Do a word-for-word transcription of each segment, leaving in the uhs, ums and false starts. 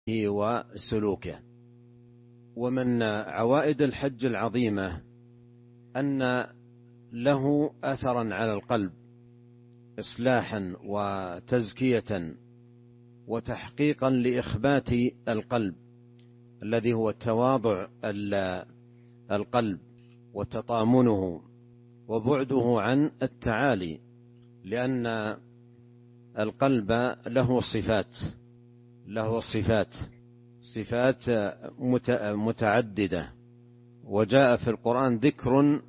وسلوكه. ومن عوائد الحج العظيمة أن له أثرا على القلب، إصلاحا وتزكية وتحقيقا لإخبات القلب الذي هو تواضع القلب وتطامنه وبعده عن التعالي، لأن القلب له صفات له صفات صفات متعددة، وجاء في القرآن ذكر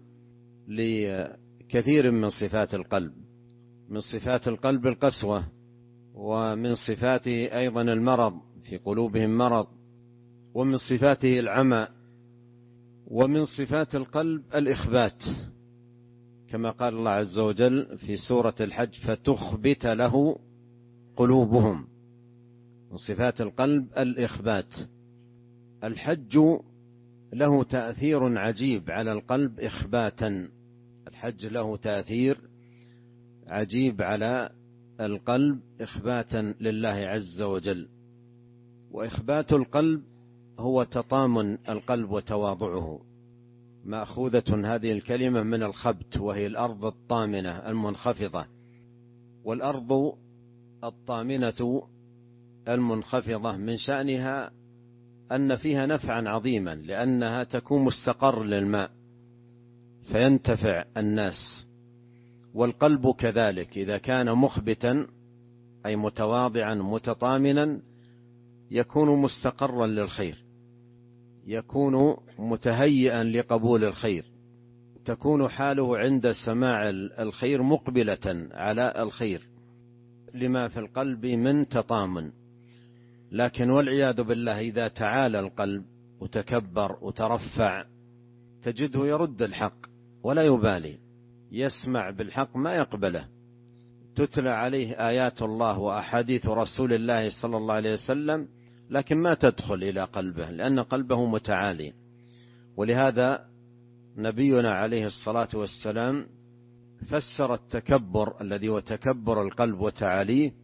لكثير من صفات القلب. من صفات القلب القسوة، ومن صفاته أيضا المرض، في قلوبهم مرض، ومن صفاته العمى، ومن صفات القلب الإخبات، كما قال الله عز وجل في سورة الحج: فتخبت له قلوبهم. من صفات القلب الإخبات. الحج له تأثير عجيب على القلب إخباتا. الحج له تأثير عجيب على القلب إخباتا لله عز وجل. وإخبات القلب هو تطامن القلب وتواضعه. مأخوذة هذه الكلمة من الخبت، وهي الأرض الطامنة المنخفضة. والأرض الطامنة المنخفضة من شأنها أن فيها نفعا عظيما، لأنها تكون مستقر للماء فينتفع الناس. والقلب كذلك، إذا كان مخبتا أي متواضعا متطامنا يكون مستقرا للخير، يكون متهيئا لقبول الخير، تكون حاله عند سماع الخير مقبلة على الخير لما في القلب من تطامن. لكن والعياذ بالله إذا تعالى القلب وتكبر وترفع تجده يرد الحق ولا يبالي، يسمع بالحق ما يقبله، تتلى عليه آيات الله وأحاديث رسول الله صلى الله عليه وسلم لكن ما تدخل إلى قلبه، لأن قلبه متعالي. ولهذا نبينا عليه الصلاة والسلام فسر التكبر الذي هو تكبر القلب وتعاليه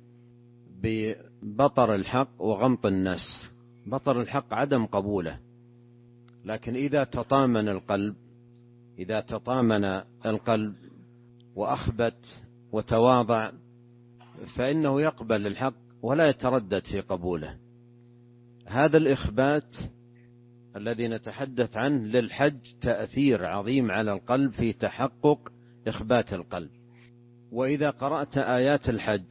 ببطر الحق وغمط الناس. بطر الحق عدم قبوله، لكن إذا تطامن القلب إذا تطامن القلب وأخبت وتواضع فإنه يقبل الحق ولا يتردد في قبوله. هذا الإخبات الذي نتحدث عنه للحج تأثير عظيم على القلب في تحقق إخبات القلب. وإذا قرأت آيات الحج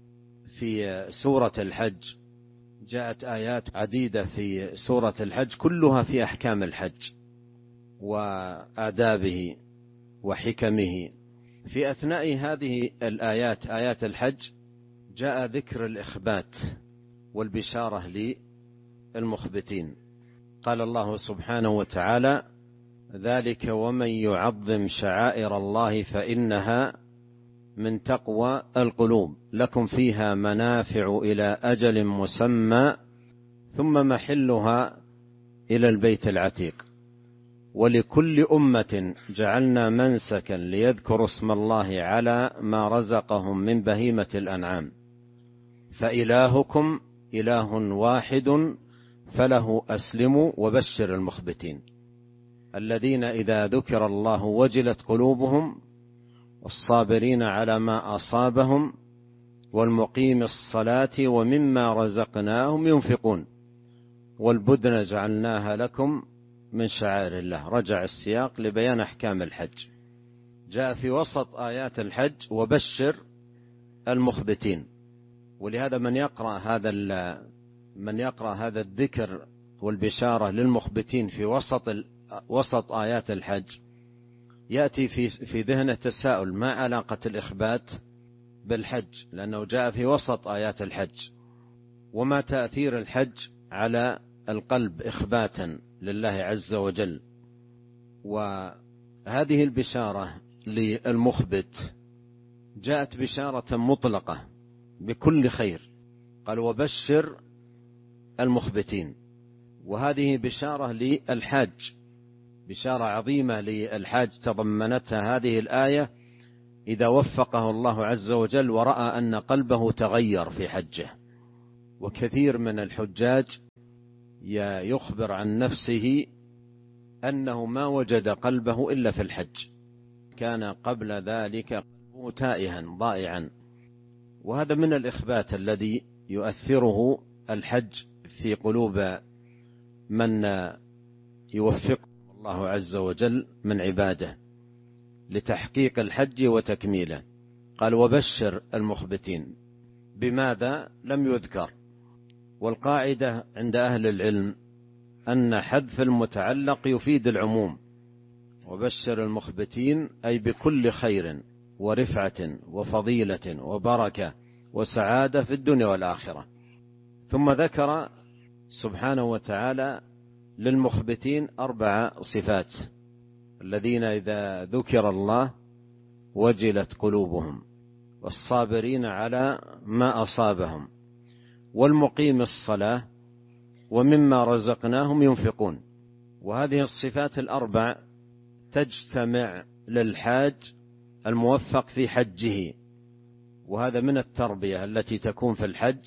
في سورة الحج، جاءت آيات عديدة في سورة الحج كلها في أحكام الحج وآدابه وحكمه. في أثناء هذه الآيات آيات الحج جاء ذكر الإخبات والبشارة للمخبتين. قال الله سبحانه وتعالى: ذلك ومن يعظم شعائر الله فإنها من تقوى القلوب، لكم فيها منافع إلى أجل مسمى ثم محلها إلى البيت العتيق، ولكل أمة جعلنا منسكا ليذكروا اسم الله على ما رزقهم من بهيمة الأنعام فإلهكم إله واحد فله أسلموا وبشر المخبتين الذين إذا ذكر الله وجلت قلوبهم والصابرين على ما أصابهم والمقيم الصلاة ومما رزقناهم ينفقون والبدن جعلناها لكم من شعائر الله. رجع السياق لبيان أحكام الحج. جاء في وسط آيات الحج وبشر المخبتين. ولهذا من يقرأ هذا من يقرأ هذا الذكر والبشارة للمخبتين في وسط وسط آيات الحج يأتي في في ذهنه تساؤل: ما علاقة الإخبات بالحج؟ لأنه جاء في وسط آيات الحج. وما تأثير الحج على القلب إخباتا لله عز وجل؟ وهذه البشارة للمخبت جاءت بشارة مطلقة بكل خير، قال: وبشر المخبتين. وهذه بشارة للحاج، بشارة عظيمة للحاج تضمنتها هذه الآية إذا وفقه الله عز وجل ورأى أن قلبه تغير في حجه وكثير من الحجاج يخبر عن نفسه أنه ما وجد قلبه إلا في الحج، كان قبل ذلك قلبه تائها ضائعا. وهذا من الإخبات الذي يؤثره الحج في قلوب من يوفقه الله عز وجل من عباده لتحقيق الحج وتكميله. قال وبشر المخبتين، بماذا لم يذكر؟ والقاعدة عند أهل العلم أن حذف المتعلق يفيد العموم، وبشر المخبتين أي بكل خير ورفعة وفضيلة وبركة وسعادة في الدنيا والآخرة. ثم ذكر سبحانه وتعالى للمخبتين أربع صفات: الذين إذا ذكر الله وجلت قلوبهم، والصابرين على ما أصابهم، والمقيم الصلاة، ومما رزقناهم ينفقون. وهذه الصفات الأربع تجتمع للحاج الموفق في حجه، وهذا من التربية التي تكون في الحج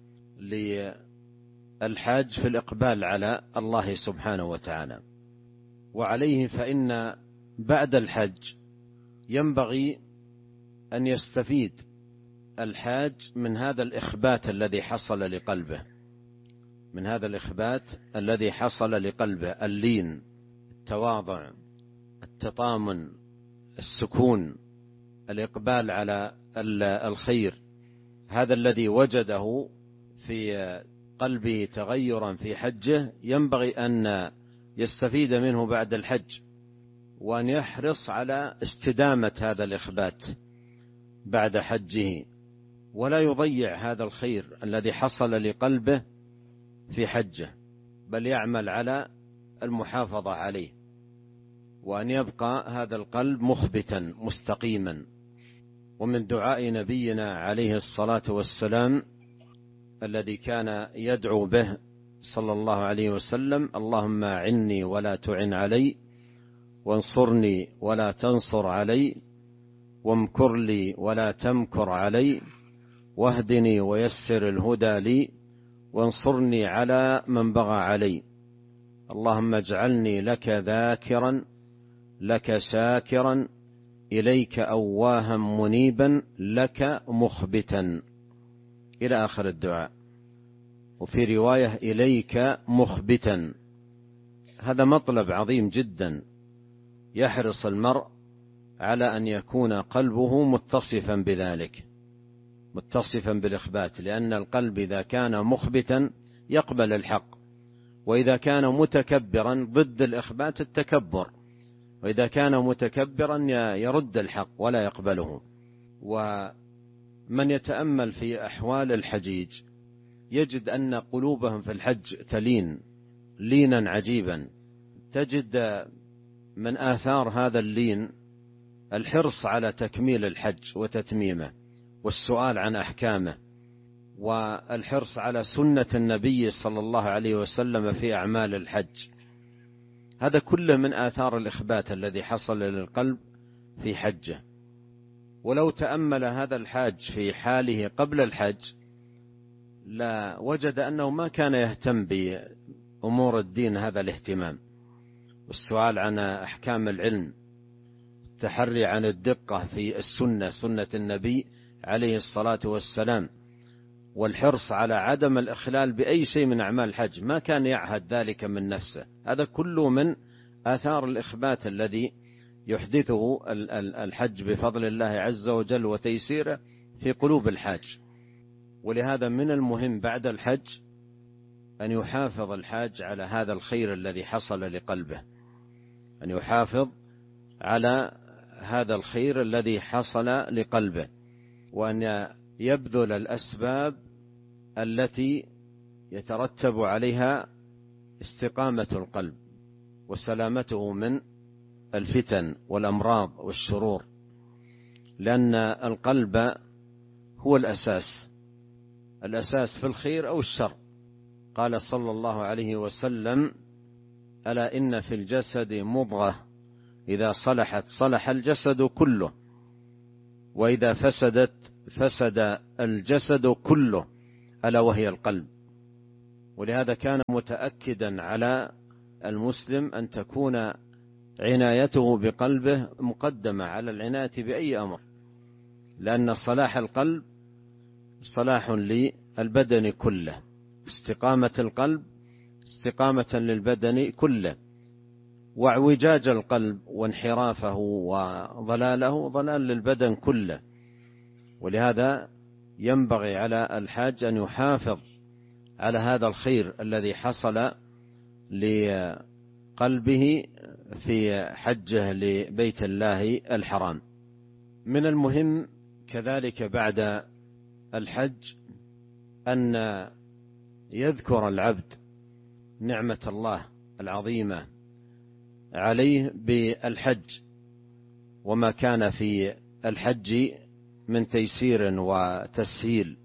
للحاج في الإقبال على الله سبحانه وتعالى. وعليه فإن بعد الحج ينبغي أن يستفيد الحاج من هذا الإخبات الذي حصل لقلبه، من هذا الإخبات الذي حصل لقلبه، اللين، التواضع، التطامن، السكون، الإقبال على الخير. هذا الذي وجده في قلبه تغيرا في حجه ينبغي أن يستفيد منه بعد الحج، وأن يحرص على استدامة هذا الإخبات بعد حجه، ولا يضيع هذا الخير الذي حصل لقلبه في حجه، بل يعمل على المحافظة عليه، وأن يبقى هذا القلب مخبتا مستقيما. ومن دعاء نبينا عليه الصلاة والسلام الذي كان يدعو به صلى الله عليه وسلم: اللهم أعني ولا تعن علي، وانصرني ولا تنصر علي، وامكر لي ولا تمكر علي، واهدني ويسر الهدى لي، وانصرني على من بغى علي. اللهم اجعلني لك ذاكرا لك شاكرا إليك أواها منيبا لك مخبتا، إلى آخر الدعاء. وفي رواية إليك مخبتا. هذا مطلب عظيم جدا، يحرص المرء على أن يكون قلبه متصفا بذلك، متصفا بالإخبات، لأن القلب إذا كان مخبتا يقبل الحق، وإذا كان متكبرا ضد الإخبات التكبر، وإذا كان متكبرا يرد الحق ولا يقبله. ومن يتأمل في أحوال الحجيج يجد أن قلوبهم في الحج تلين لينا عجيبا. تجد من آثار هذا اللين الحرص على تكميل الحج وتتميمه، والسؤال عن أحكامه، والحرص على سنة النبي صلى الله عليه وسلم في أعمال الحج. هذا كله من آثار الإخبات الذي حصل للقلب في حجه. ولو تأمل هذا الحاج في حاله قبل الحج لا وجد أنه ما كان يهتم بأمور الدين هذا الاهتمام، والسؤال عن أحكام العلم، التحري عن الدقة في السنة، سنة النبي عليه الصلاة والسلام، والحرص على عدم الإخلال بأي شيء من أعمال الحج، ما كان يعهد ذلك من نفسه. هذا كله من آثار الإخبات الذي يحدثه الحج بفضل الله عز وجل وتيسيره في قلوب الحاج. ولهذا من المهم بعد الحج أن يحافظ الحاج على هذا الخير الذي حصل لقلبه، أن يحافظ على هذا الخير الذي حصل لقلبه، وأن يبذل الأسباب التي يترتب عليها استقامة القلب وسلامته من الفتن والأمراض والشرور، لأن القلب هو الأساس، الأساس في الخير أو الشر. قال صلى الله عليه وسلم: ألا إن في الجسد مضغة إذا صلحت صلح الجسد كله، وإذا فسدت فسد الجسد كله، ألا وهي القلب. ولهذا كان متأكدا على المسلم أن تكون عنايته بقلبه مقدمة على العناية بأي أمر، لأن صلاح القلب صلاح للبدن كله، استقامة القلب استقامة للبدن كله، واعوجاج القلب وانحرافه وضلاله ضلال للبدن كله. ولهذا ينبغي على الحاج أن يحافظ على هذا الخير الذي حصل لقلبه في حجه لبيت الله الحرام. من المهم كذلك بعد الحج أن يذكر العبد نعمة الله العظيمة عليه بالحج، وما كان في الحج من تيسير وتسهيل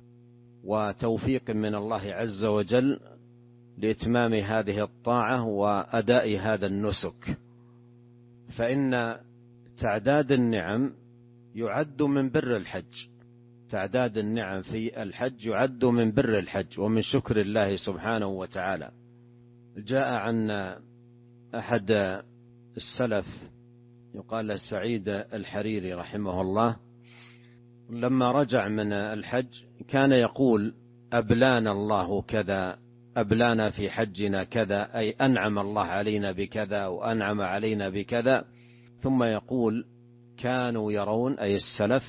وتوفيق من الله عز وجل لإتمام هذه الطاعة وأداء هذا النسك. فإن تعداد النعم يعد من بر الحج، تعداد النعم في الحج يعد من بر الحج ومن شكر الله سبحانه وتعالى. جاء عن أحد السلف يقال سعيد الحريري رحمه الله، لما رجع من الحج كان يقول: أبلانا الله كذا، أبلانا في حجنا كذا، أي أنعم الله علينا بكذا وأنعم علينا بكذا. ثم يقول: كانوا يرون، أي السلف،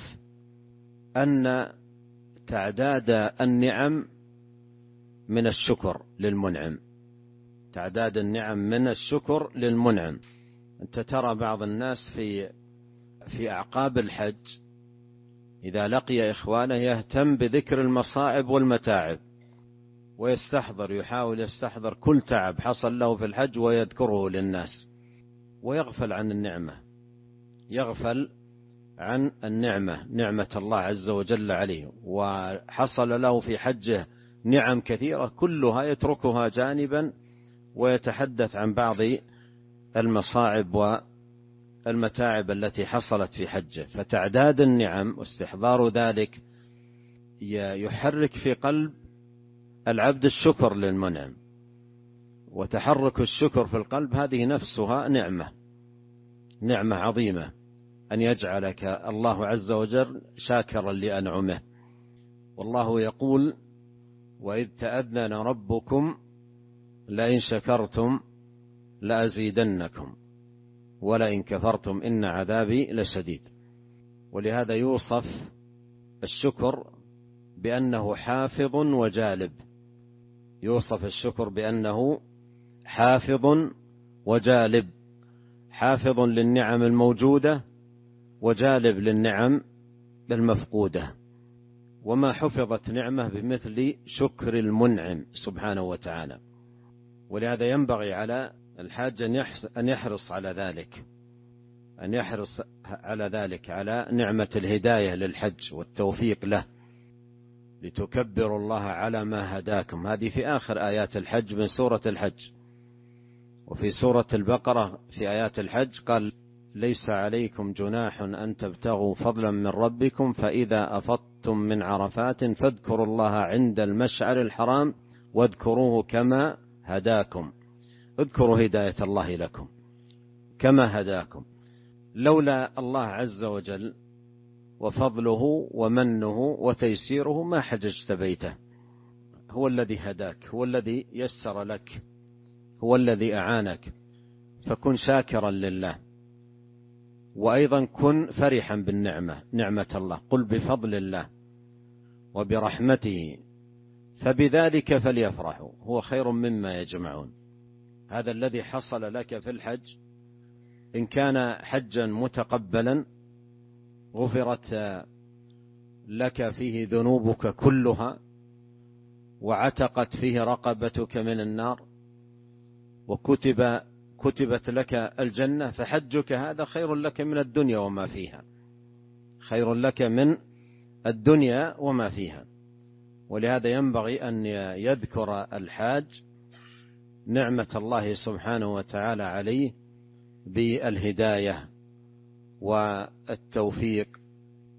أن تعداد النعم من الشكر للمنعم، تعداد النعم من الشكر للمنعم. أنت ترى بعض الناس في في أعقاب الحج إذا لقي إخوانه يهتم بذكر المصاعب والمتاعب، ويستحضر يحاول يستحضر كل تعب حصل له في الحج ويذكره للناس، ويغفل عن النعمة، يغفل عن النعمة، نعمة الله عز وجل عليه، وحصل له في حجه نعم كثيرة كلها يتركها جانبا ويتحدث عن بعض المصاعب والمتاعب التي حصلت في حجه. فتعداد النعم واستحضار ذلك يحرك في قلب العبد الشكر للمنعم، وتحرك الشكر في القلب هذه نفسها نعمة، نعمة عظيمة أن يجعلك الله عز وجل شاكرا لأنعمه. والله يقول: وإذ تأذن ربكم لئن شكرتم لأزيدنكم ولئن كفرتم إن عذابي لشديد. ولهذا يوصف الشكر بأنه حافظ وجالب، يوصف الشكر بأنه حافظ وجالب، حافظ للنعم الموجودة وجالب للنعم المفقودة. وما حفظت نعمة بمثل شكر المنعم سبحانه وتعالى. ولهذا ينبغي على الحاج أن يحرص على ذلك، أن يحرص على ذلك، على نعمة الهداية للحج والتوفيق له، لتكبروا الله على ما هداكم. هذه في آخر آيات الحج من سورة الحج. وفي سورة البقرة في آيات الحج قال: ليس عليكم جناح أن تبتغوا فضلا من ربكم فإذا أفضتم من عرفات فاذكروا الله عند المشعر الحرام واذكروه كما هداكم. اذكروا هداية الله لكم كما هداكم. لولا الله عز وجل وفضله ومنه وتيسيره ما حججت بيته. هو الذي هداك، هو الذي يسر لك، هو الذي أعانك، فكن شاكرا لله. وأيضا كن فرحا بالنعمة، نعمة الله. قل بفضل الله وبرحمته فبذلك فليفرحوا هو خير مما يجمعون. هذا الذي حصل لك في الحج إن كان حجا متقبلا غفرت لك فيه ذنوبك كلها، وعتقت فيه رقبتك من النار، وكتب كتبت لك الجنة، فحجك هذا خير لك من الدنيا وما فيها، خير لك من الدنيا وما فيها. ولهذا ينبغي أن يذكر الحاج نعمة الله سبحانه وتعالى عليه بالهداية والتوفيق،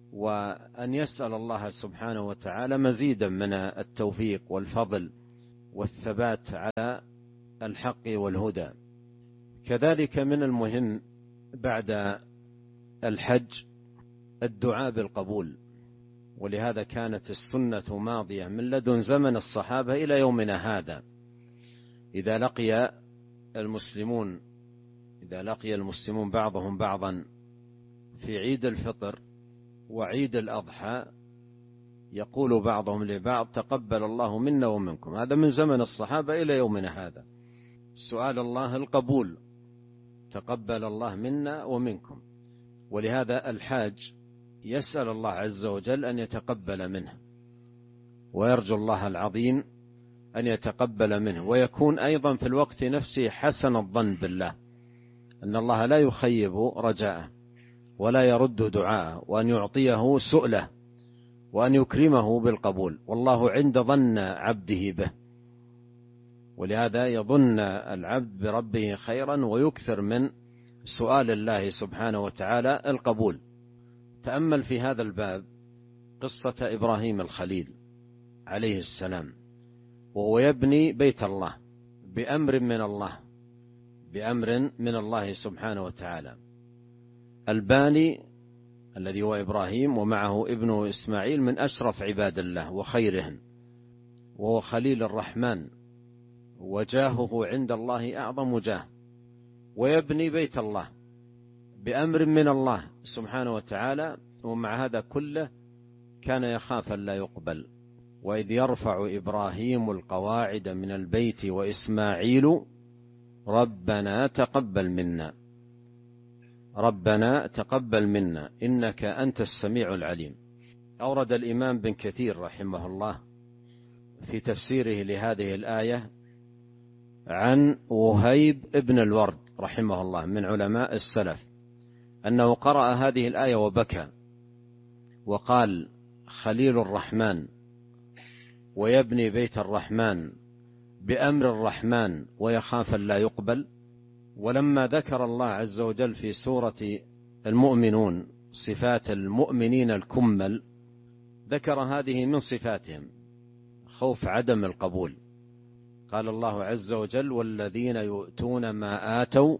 وأن يسأل الله سبحانه وتعالى مزيدا من التوفيق والفضل والثبات على الحق والهدى. كذلك من المهم بعد الحج الدعاء بالقبول، ولهذا كانت السنة ماضية من لدن زمن الصحابة إلى يومنا هذا. إذا لقي المسلمون إذا لقي المسلمون بعضهم بعضا في عيد الفطر وعيد الأضحى يقول بعضهم لبعض تقبل الله منا ومنكم. هذا من زمن الصحابة إلى يومنا هذا، سؤال الله القبول، تقبل الله منا ومنكم. ولهذا الحاج يسأل الله عز وجل أن يتقبل منه، ويرجو الله العظيم أن يتقبل منه، ويكون أيضا في الوقت نفسه حسن الظن بالله أن الله لا يخيب رجاءه ولا يرد دعاءه، وأن يعطيه سؤله وأن يكرمه بالقبول، والله عند ظن عبده به. ولهذا يظن العبد بربه خيرا ويكثر من سؤال الله سبحانه وتعالى القبول. تأمل في هذا الباب قصة إبراهيم الخليل عليه السلام، وهو يبني بيت الله بأمر من الله بأمر من الله سبحانه وتعالى. الباني الذي هو إبراهيم ومعه ابنه إسماعيل من أشرف عباد الله وخيرهم، وهو خليل الرحمن، وجاهه عند الله أعظم جاه، ويبني بيت الله بأمر من الله سبحانه وتعالى. ومع هذا كله كان يخاف أن لا يقبل. وإذ يرفع إبراهيم القواعد من البيت وإسماعيل ربنا تقبل منا ربنا تقبل منا إنك أنت السميع العليم. أورد الإمام بن كثير رحمه الله في تفسيره لهذه الآية عن وهيب ابن الورد رحمه الله من علماء السلف أنه قرأ هذه الآية وبكى وقال خليل الرحمن ويبني بيت الرحمن بأمر الرحمن ويخاف لا يقبل. ولما ذكر الله عز وجل في سورة المؤمنون صفات المؤمنين الكمل ذكر هذه من صفاتهم خوف عدم القبول. قال الله عز وجل والذين يؤتون ما آتوا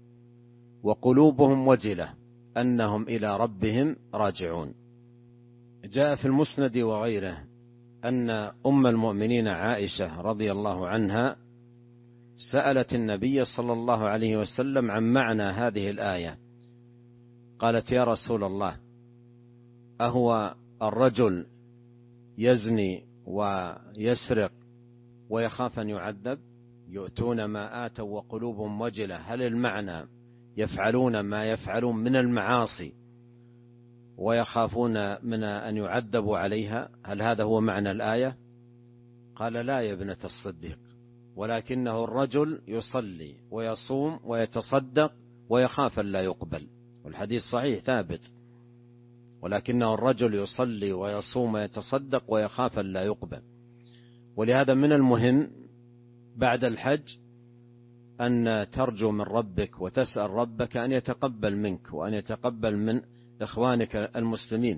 وقلوبهم وجلة أنهم إلى ربهم راجعون. جاء في المسند وغيره أن أم المؤمنين عائشة رضي الله عنها سألت النبي صلى الله عليه وسلم عن معنى هذه الآية، قالت يا رسول الله أهو الرجل يزني ويسرق ويخاف أن يعذب؟ يؤتون ما آتوا وقلوبهم وجلة، هل المعنى يفعلون ما يفعلون من المعاصي ويخافون من أن يعذبوا عليها؟ هل هذا هو معنى الآية؟ قال لا يا ابنة الصديق، ولكنه الرجل يصلي ويصوم ويتصدق ويخاف أن لا يقبل، والحديث صحيح ثابت، ولكنه الرجل يصلي ويصوم ويتصدق ويخاف أن لا يقبل. ولهذا من المهم بعد الحج أن ترجو من ربك وتسأل ربك أن يتقبل منك وأن يتقبل من إخوانك المسلمين.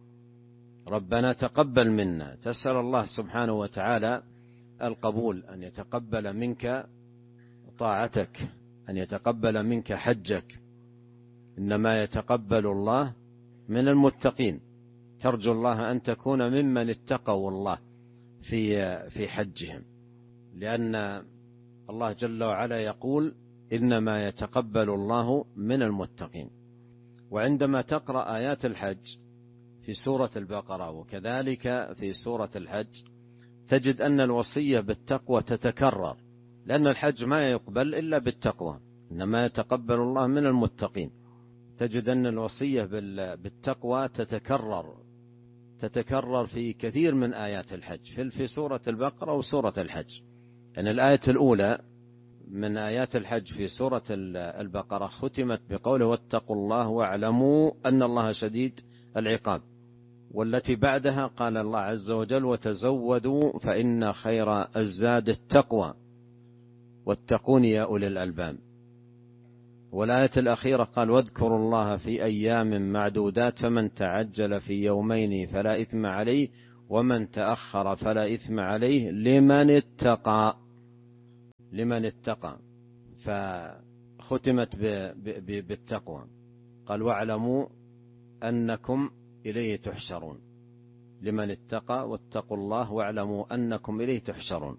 ربنا تقبل منا، تسأل الله سبحانه وتعالى القبول، أن يتقبل منك طاعتك، أن يتقبل منك حجك. إنما يتقبل الله من المتقين. ترجو الله أن تكون ممن اتقوا الله في في حجهم، لأن الله جل وعلا يقول إنما يتقبل الله من المتقين. وعندما تقرأ آيات الحج في سورة البقرة وكذلك في سورة الحج تجد أن الوصية بالتقوى تتكرر، لأن الحج ما يقبل إلا بالتقوى، إنما يتقبل الله من المتقين. تجد أن الوصية بالتقوى تتكرر تتكرر في كثير من آيات الحج في سورة البقرة وسورة الحج. يعني الآية الأولى من آيات الحج في سورة البقرة ختمت بقوله واتقوا الله واعلموا أن الله شديد العقاب، والتي بعدها قال الله عز وجل وتزودوا فإن خير الزاد التقوى واتقون يا أولي الألباب. والآية الأخيرة قال واذكروا الله في أيام معدودات فمن تعجل في يومين فلا إثم عليه ومن تأخر فلا إثم عليه لمن اتقى لمن اتقى فختمت بالتقوى. قال واعلموا أنكم إليه تحشرون، لمن اتقى واتقوا الله واعلموا أنكم إليه تحشرون.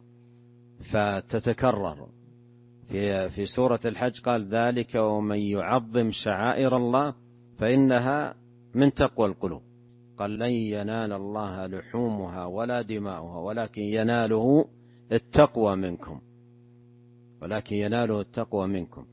فتتكرر في في سورة الحج قال ذلك ومن يعظم شعائر الله فإنها من تقوى القلوب. قال لن ينال الله لحومها ولا دماؤها ولكن يناله التقوى منكم ولكن يناله التقوى منكم.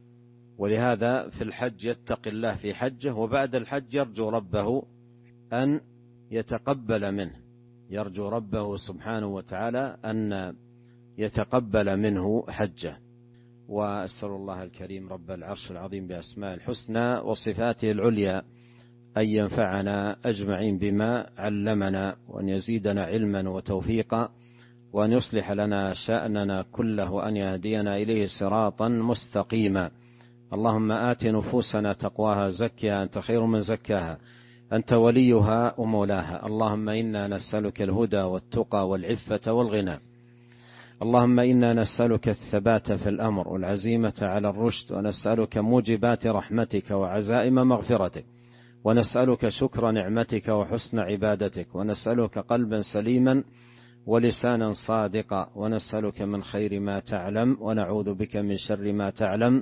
ولهذا في الحج يتقي الله في حجه، وبعد الحج يرجو ربه أن يتقبل منه، يرجو ربه سبحانه وتعالى أن يتقبل منه حجه. وأسأل الله الكريم رب العرش العظيم بأسماء الحسنى وصفاته العليا أن ينفعنا أجمعين بما علمنا، وأن يزيدنا علما وتوفيقا، وأن يصلح لنا شأننا كله، وأن يهدينا إليه صراطا مستقيما. اللهم آت نفوسنا تقواها زكها أنت خير من زكاها أنت وليها ومولاها. اللهم إنا نسألك الهدى والتقى والعفة والغنى. اللهم إنا نسألك الثبات في الأمر والعزيمة على الرشد، ونسألك موجبات رحمتك وعزائم مغفرتك، ونسألك شكر نعمتك وحسن عبادتك، ونسألك قلبا سليما ولسانا صادقا، ونسألك من خير ما تعلم ونعوذ بك من شر ما تعلم،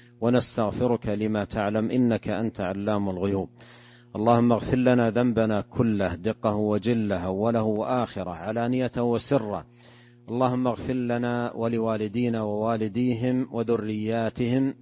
ونستغفرك لما تعلم إنك أنت علام الغيوب. اللهم اغفر لنا ذنبنا كله دقه وجله أوله وآخره علانيته وسره. اللهم اغفر لنا ولوالدينا ووالديهم وذرياتهم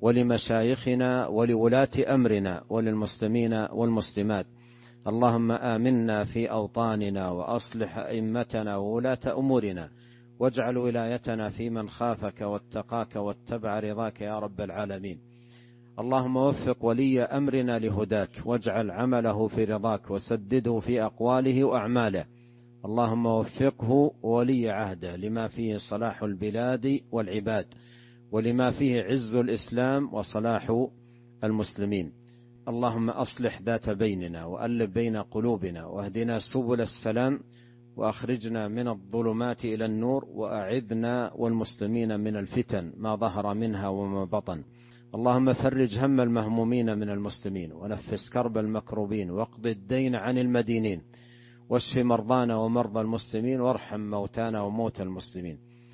ولمشايخنا ولولاة أمرنا وللمسلمين والمسلمات. اللهم آمنا في أوطاننا وأصلح أئمتنا وولاة أمورنا، واجعل ولايتنا في من خافك واتقاك واتبع رضاك يا رب العالمين. اللهم وفق ولي أمرنا لهداك، واجعل عمله في رضاك، وسدده في أقواله وأعماله. اللهم وفقه ولي عهده لما فيه صلاح البلاد والعباد، ولما فيه عز الإسلام وصلاح المسلمين. اللهم أصلح ذات بيننا وألف بين قلوبنا، واهدنا سبل السلام، وأخرجنا من الظلمات إلى النور، وأعذنا والمسلمين من الفتن ما ظهر منها وما بطن. اللهم فرج هم المهمومين من المسلمين، ونفس كرب المكروبين، واقض الدين عن المدينين، واشف مرضانا ومرضى المسلمين، وارحم موتانا وموتى المسلمين.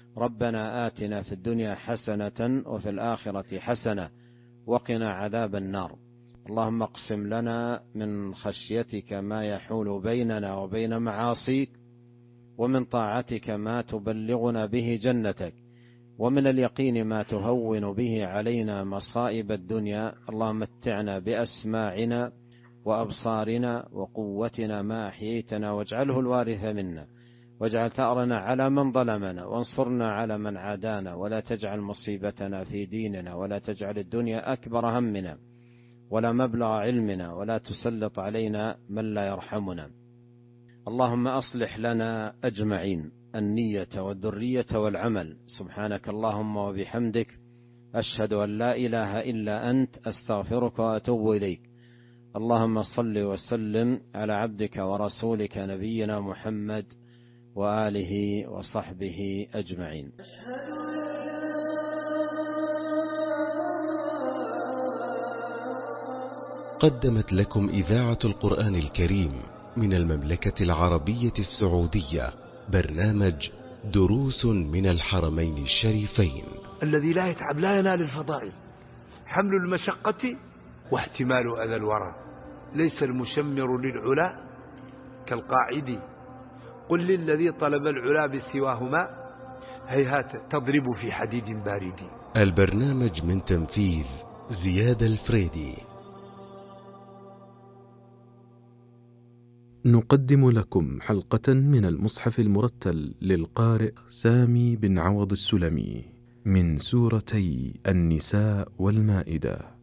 ربنا آتنا في الدنيا حسنة وفي الآخرة حسنة وقنا عذاب النار. اللهم اقسم لنا من خشيتك ما يحول بيننا وبين معاصيك، ومن طاعتك ما تبلغنا به جنتك، ومن اليقين ما تهون به علينا مصائب الدنيا. اللهم متعنا بأسماعنا وأبصارنا وقوتنا ما أحييتنا، واجعله الوارث منا، واجعل ثأرنا على من ظلمنا، وانصرنا على من عادانا، ولا تجعل مصيبتنا في ديننا، ولا تجعل الدنيا أكبر همنا ولا مبلغ علمنا، ولا تسلط علينا من لا يرحمنا. اللهم أصلح لنا أجمعين النية والذرية والعمل. سبحانك اللهم وبحمدك، أشهد أن لا إله إلا أنت، أستغفرك وأتوب إليك. اللهم صل وسلم على عبدك ورسولك نبينا محمد وآله وصحبه أجمعين. قدمت لكم إذاعة القرآن الكريم من المملكة العربية السعودية برنامج دروس من الحرمين الشريفين. الذي لا يتعب لا ينال الفضائل. حمل المشقة واحتمال أذى الورى. ليس المشمر للعلا كالقاعد. قل للذي طلب العلا بسواهما هيهات تضرب في حديد بارد. البرنامج من تنفيذ زياد الفريدي. نقدم لكم حلقة من المصحف المرتل للقارئ سامي بن عوض السلمي من سورتي النساء والمائدة.